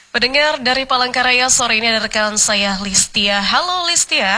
Pendengar dari Palangkaraya, sore ini ada rekan saya Listia. Halo Listia.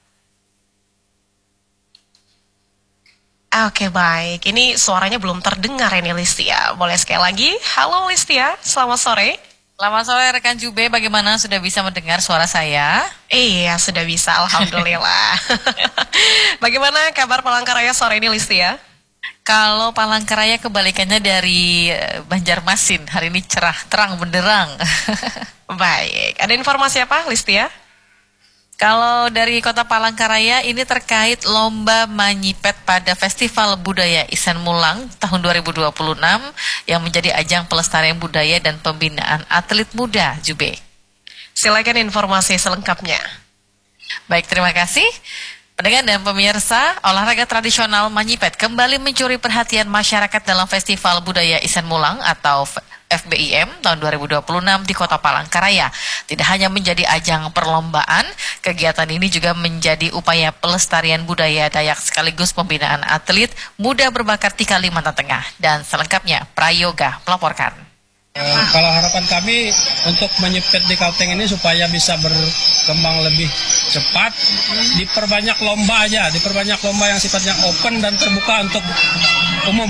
Oke baik, ini suaranya belum terdengar ini Listia. Boleh sekali lagi? Halo Listia, selamat sore. Selamat sore rekan Jube, bagaimana sudah bisa mendengar suara saya? Iya, sudah bisa, Alhamdulillah. Bagaimana kabar Palangkaraya sore ini Listia? Kalau Palangkaraya kebalikannya dari Banjarmasin, hari ini cerah, terang benderang. Baik, ada informasi apa Listia? Kalau dari Kota Palangkaraya ini terkait lomba Manyipet pada Festival Budaya Isen Mulang tahun 2026 yang menjadi ajang pelestarian budaya dan pembinaan atlet muda, Jube. Silakan informasi selengkapnya. Baik, terima kasih. Pendengar dan pemirsa, olahraga tradisional Manyipet kembali mencuri perhatian masyarakat dalam Festival Budaya Isen Mulang atau FBIM tahun 2026 di Kota Palangkaraya. Tidak hanya menjadi ajang perlombaan, kegiatan ini juga menjadi upaya pelestarian budaya Dayak sekaligus pembinaan atlet muda berbakat di Kalimantan Tengah. Dan selengkapnya, Prayoga melaporkan. Kalau harapan kami untuk Manyipet di Kalteng ini supaya bisa berkembang lebih cepat, diperbanyak lomba aja, diperbanyak lomba yang sifatnya open dan terbuka untuk umum.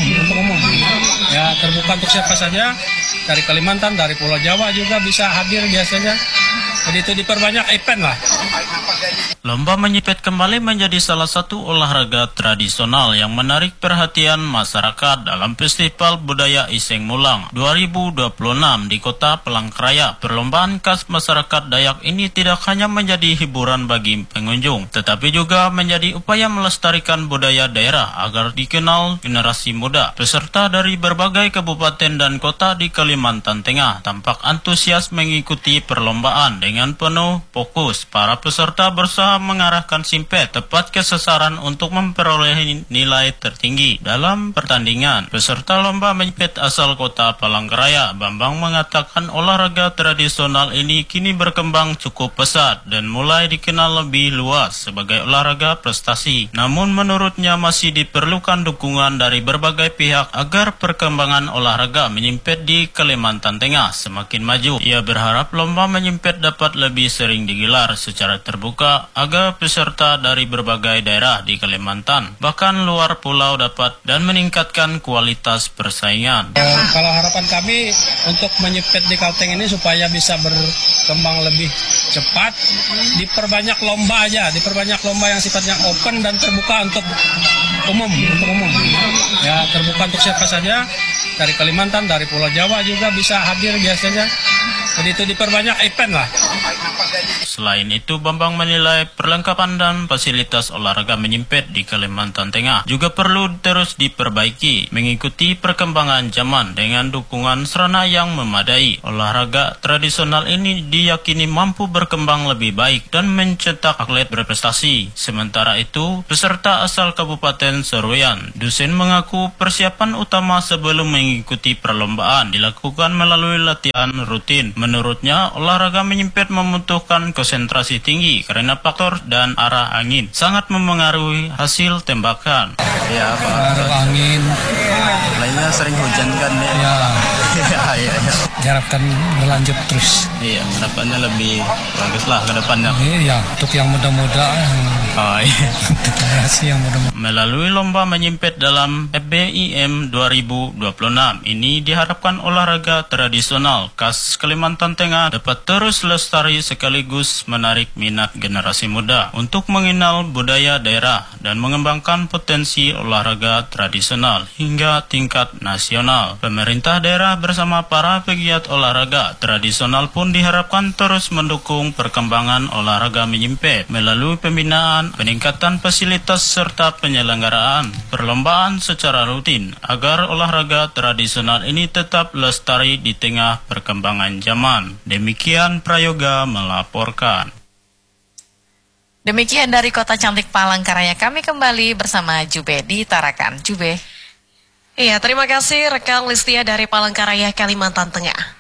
Ya, terbuka untuk siapa saja, dari Kalimantan, dari Pulau Jawa juga bisa hadir biasanya. Jadi itu diperbanyak event lah. Lomba Manyipet kembali menjadi salah satu olahraga tradisional yang menarik perhatian masyarakat dalam Festival Budaya Isen Mulang 2026 di Kota Palangkaraya. Perlombaan khas masyarakat Dayak ini tidak hanya menjadi hiburan bagi pengunjung, tetapi juga menjadi upaya melestarikan budaya daerah agar dikenal generasi muda. Peserta dari berbagai kabupaten dan kota di Kalimantan Tengah tampak antusias mengikuti perlombaan dengan penuh fokus. Para peserta berusaha mengarahkan simpet tepat ke sasaran untuk memperoleh nilai tertinggi dalam pertandingan. Peserta lomba Manyipet asal Kota Palangkaraya, Bambang, mengatakan olahraga tradisional ini kini berkembang cukup pesat dan mulai dikenal lebih luas sebagai olahraga prestasi. Namun menurutnya masih diperlukan dukungan dari berbagai pihak agar perkembangan olahraga Manyipet di Kalimantan Tengah semakin maju. Ia berharap lomba Manyipet dapat lebih sering digelar secara terbuka agar peserta dari berbagai daerah di Kalimantan, bahkan luar pulau dapat dan meningkatkan kualitas persaingan. Kalau harapan kami untuk Manyipet di Kalteng ini supaya bisa berkembang lebih cepat, diperbanyak lomba aja, diperbanyak lomba yang sifatnya open dan terbuka untuk umum. Ya, terbuka untuk siapa saja, dari Kalimantan, dari Pulau Jawa juga bisa hadir biasanya. Jadi itu diperbanyak event lah. Selain itu, Bambang menilai perlengkapan dan fasilitas olahraga Manyipet di Kalimantan Tengah juga perlu terus diperbaiki mengikuti perkembangan zaman dengan dukungan sarana yang memadai. Olahraga tradisional ini diyakini mampu berkembang lebih baik dan mencetak atlet berprestasi. Sementara itu, peserta asal Kabupaten Seruyan, Dusen, mengaku persiapan utama sebelum mengikuti perlombaan dilakukan melalui latihan rutin. Menurutnya, olahraga Manyipet membutuhkan konsentrasi tinggi karena faktor dan arah angin sangat memengaruhi hasil tembakan. Ya, Pak. Arah angin. Lainnya sering hujan kan ya. Ya, diharapkan berlanjut terus. Iya, harapannya lebih bagus lah ke depannya. Iya, untuk yang muda-muda, Oh iya. generasi yang muda-muda. Melalui lomba Manyipet dalam FBIM 2026 ini diharapkan olahraga tradisional khas Kalimantan Tengah dapat terus lestari sekaligus menarik minat generasi muda untuk mengenal budaya daerah dan mengembangkan potensi olahraga tradisional hingga tingkat nasional. Pemerintah daerah bersama para pegiat olahraga tradisional pun diharapkan terus mendukung perkembangan olahraga Manyipet melalui pembinaan, peningkatan fasilitas serta penyelenggaraan perlombaan secara rutin agar olahraga tradisional ini tetap lestari di tengah perkembangan zaman. Demikian Prayoga melaporkan. Demikian dari Kota Cantik Palangkaraya, kami kembali bersama Jube di Tarakan. Jube. Iya, terima kasih rekan Listia dari Palangkaraya, Kalimantan Tengah.